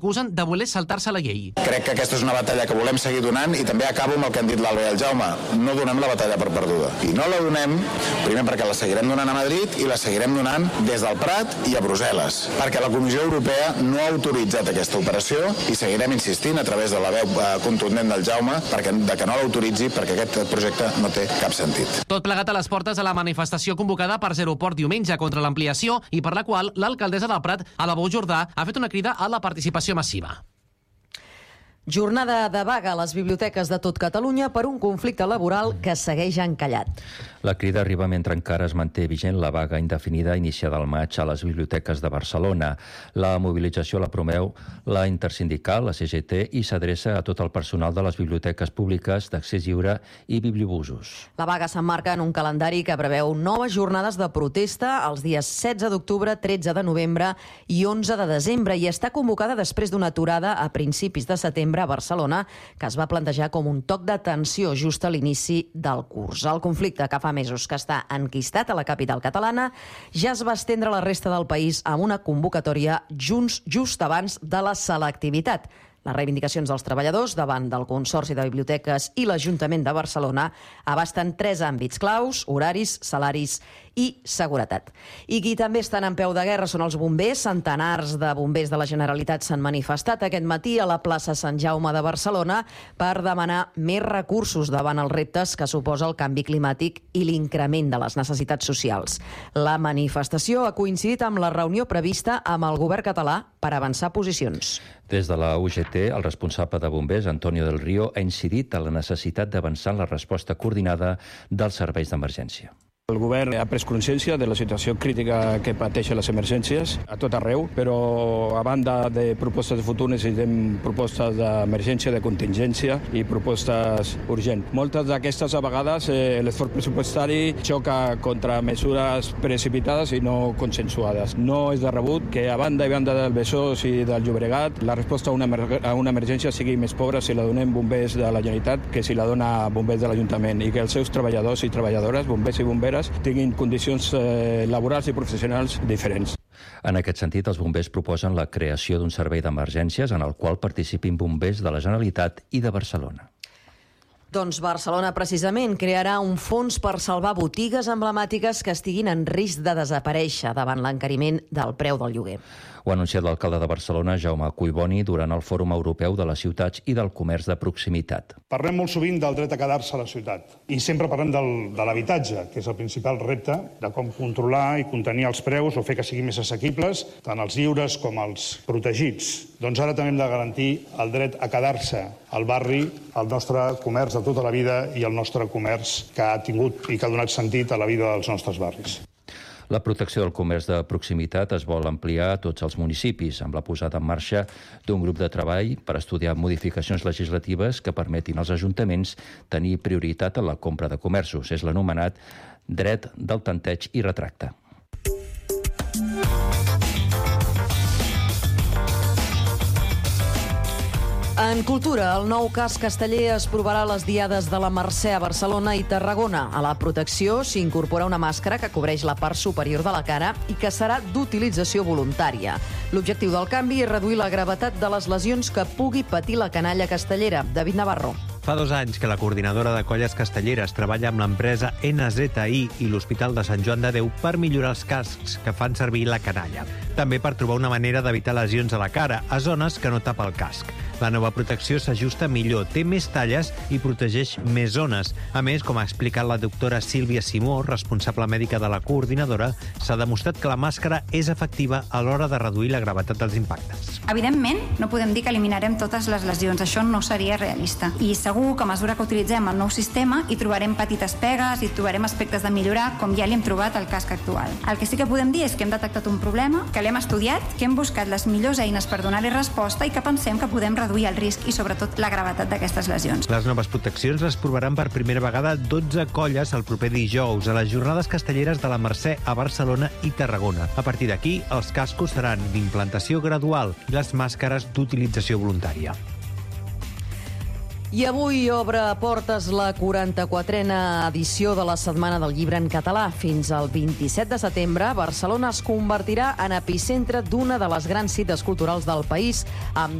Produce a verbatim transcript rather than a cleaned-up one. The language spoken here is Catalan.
acusen de voler saltar-se la llei. Crec que aquesta és una batalla que volem seguir donant i també acabo amb el que han dit l'Alba i el Jaume. No donem la batalla per perduda. I no la donem, primer perquè la seguirem donant a Madrid i la seguirem donant des del Prat i a Brussel·les. Perquè la Comissió Europea no ha autoritzat aquesta operació i seguirem insistint a través de la veu contundent del Jaume perquè, de que no l'autoritzi perquè aquest projecte no té cap sentit. Tot plegat a les portes de la manifestació convocada per Zeroport diumenge contra l'ampliació i per la qual l'alcaldessa del Prat, Ada Bou Jordà, ha fet una crida a la participació massiva. Jornada de vaga a les biblioteques de tot Catalunya per un conflicte laboral que segueix encallat. La crida arriba mentre encara es manté vigent la vaga indefinida iniciada al maig a les biblioteques de Barcelona. La mobilització la promeu la intersindical, la C G T, i s'adreça a tot el personal de les biblioteques públiques d'accés lliure i bibliobusos. La vaga s'emmarca en un calendari que preveu noves jornades de protesta els dies setze d'octubre, tretze de novembre i onze de desembre i està convocada després d'una aturada a principis de setembre a Barcelona, que es va plantejar com un toc d'atenció just a l'inici del curs. El conflicte, que fa mesos que està enquistat a la capital catalana, ja es va estendre a la resta del país amb una convocatòria junts just abans de la selectivitat. Les reivindicacions dels treballadors davant del Consorci de Biblioteques i l'Ajuntament de Barcelona abasten tres àmbits claus: horaris, salaris i seguretat. I qui també estan en peu de guerra són els bombers. Centenars de bombers de la Generalitat s'han manifestat aquest matí a la plaça Sant Jaume de Barcelona per demanar més recursos davant els reptes que suposa el canvi climàtic i l'increment de les necessitats socials. La manifestació ha coincidit amb la reunió prevista amb el govern català per avançar posicions. Des de la U G T, el responsable de bombers, Antonio del Río, ha incidit en la necessitat d'avançar en la resposta coordinada dels serveis d'emergència. El govern ha pres consciència de la situació crítica que pateixen les emergències a tot arreu, però a banda de propostes de futur necessitem propostes d'emergència, de contingència i propostes urgents. Moltes d'aquestes, a vegades, eh, l'esforç pressupostari xoca contra mesures precipitades i no consensuades. No és de rebut que a banda i banda del Besòs i del Llobregat la resposta a una, a una emergència sigui més pobra si la donem bombers de la Generalitat que si la dona bombers de l'Ajuntament, i que els seus treballadors i treballadores, bombers i bomberes, tinguin condicions eh, laborals i professionals diferents. En aquest sentit, els bombers proposen la creació d'un servei d'emergències en el qual participin bombers de la Generalitat i de Barcelona. Doncs Barcelona, precisament, crearà un fons per salvar botigues emblemàtiques que estiguin en risc de desaparèixer davant l'encariment del preu del lloguer. Ho ha anunciat l'alcalde de Barcelona, Jaume Collboni, durant el Fòrum Europeu de les Ciutats i del Comerç de Proximitat. Parlem molt sovint del dret a quedar-se a la ciutat i sempre parlem del, de l'habitatge, que és el principal repte de com controlar i contenir els preus o fer que siguin més assequibles, tant els lliures com els protegits. Doncs ara també hem de garantir el dret a quedar-se al barri, al nostre comerç de tota la vida i el nostre comerç que ha tingut i que ha donat sentit a la vida dels nostres barris. La protecció del comerç de proximitat es vol ampliar a tots els municipis, amb la posada en marxa d'un grup de treball per estudiar modificacions legislatives que permetin als ajuntaments tenir prioritat en la compra de comerços. És l'anomenat dret del tanteig i retracte. En cultura, el nou casc casteller es provarà a les diades de la Mercè a Barcelona i Tarragona. A la protecció s'incorpora una màscara que cobreix la part superior de la cara i que serà d'utilització voluntària. L'objectiu del canvi és reduir la gravetat de les lesions que pugui patir la canalla castellera. David Navarro. Fa dos anys que la coordinadora de colles castelleres treballa amb l'empresa N Z I i l'Hospital de Sant Joan de Déu per millorar els cascs que fan servir la canalla. També per trobar una manera d'evitar lesions a la cara, a zones que no tapa el casc. La nova protecció s'ajusta millor, té més talles i protegeix més zones. A més, com ha explicat la doctora Sílvia Simó, responsable mèdica de la coordinadora, s'ha demostrat que la màscara és efectiva a l'hora de reduir la gravetat dels impactes. Evidentment, no podem dir que eliminarem totes les lesions, això no seria realista. I segur que a mesura que utilitzem el nou sistema hi trobarem petites pegues i trobarem aspectes de millorar, com ja li hem trobat al casc actual. El que sí que podem dir és que hem detectat un problema, que l'hem estudiat, que hem buscat les millors eines per donar-hi resposta i que pensem que podem reduir el risc i sobretot la gravetat d'aquestes lesions. Les noves proteccions les provaran per primera vegada dotze colles el proper dijous a les jornades castelleres de la Mercè a Barcelona i Tarragona. A partir d'aquí, els cascos seran d'implantació gradual i les màscares d'utilització voluntària. I avui obre portes la quaranta-quatrena edició de la Setmana del Llibre en Català. Fins al vint-i-set de setembre, Barcelona es convertirà en epicentre d'una de les grans cites culturals del país, amb